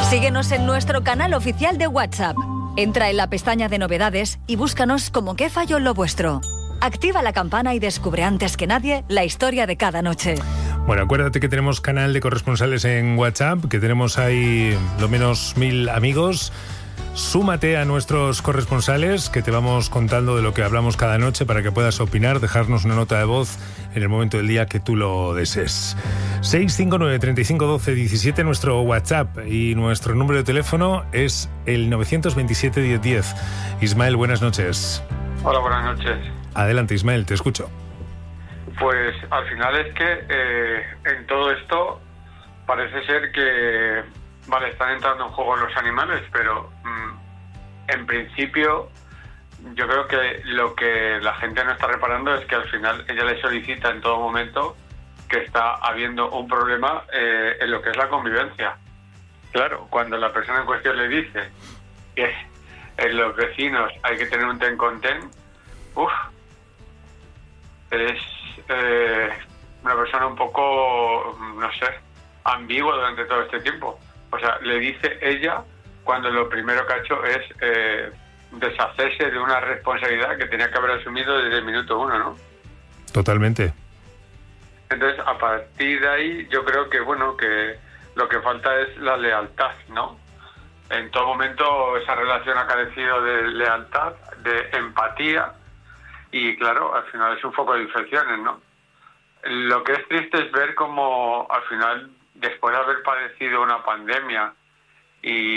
Síguenos en nuestro canal oficial de WhatsApp. Entra en la pestaña de novedades y búscanos como Qué falló lo vuestro. Activa la campana y descubre antes que nadie la historia de cada noche. Bueno, acuérdate que tenemos canal de corresponsales en WhatsApp, que tenemos ahí lo menos 1000 amigos. Súmate a nuestros corresponsales, que te vamos contando de lo que hablamos cada noche para que puedas opinar, dejarnos una nota de voz en el momento del día que tú lo desees. 659 35 12 17 nuestro WhatsApp, y nuestro número de teléfono es el 927 1010. Ismael, buenas noches. Hola, buenas noches. Adelante, Ismael, te escucho. Pues al final es que en todo esto parece ser que, vale, están entrando en juego los animales, pero en principio yo creo que lo que la gente no está reparando es que al final ella le solicita en todo momento que está habiendo un problema en lo que es la convivencia. Claro, cuando la persona en cuestión le dice que en los vecinos hay que tener un ten con ten, es una persona un poco, no sé, ambigua durante todo este tiempo. O sea, le dice ella cuando lo primero que ha hecho es deshacerse de una responsabilidad que tenía que haber asumido desde el minuto uno, ¿no? Totalmente. Entonces, a partir de ahí, yo creo que, bueno, que lo que falta es la lealtad, ¿no? En todo momento esa relación ha carecido de lealtad, de empatía, y claro, al final es un foco de infecciones, ¿no? Lo que es triste es ver cómo al final, después de haber padecido una pandemia y